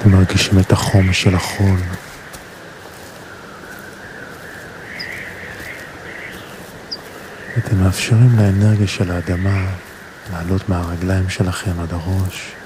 אתם מרגישים את החום של החול. אתם מאפשרים לאנרגיה של האדמה לעלות מהרגליים שלכם עד הראש.